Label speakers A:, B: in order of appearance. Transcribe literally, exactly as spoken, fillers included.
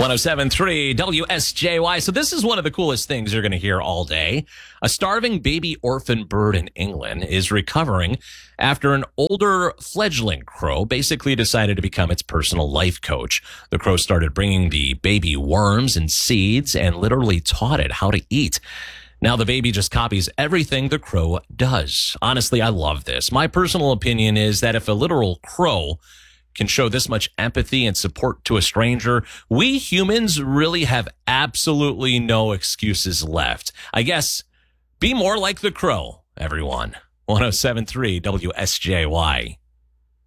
A: oh seven point three W S J Y. So this is one of the coolest things you're going to hear all day. A starving baby orphan bird in England is recovering after an older fledgling crow basically decided to become its personal life coach. The crow started bringing the baby worms and seeds and literally taught it how to eat. Now the baby just copies everything the crow does. Honestly, I love this. My personal opinion is that if a literal crow can show this much empathy and support to a stranger, we humans really have absolutely no excuses left. I guess be more like the crow, everyone. one oh seven point three W S J Y.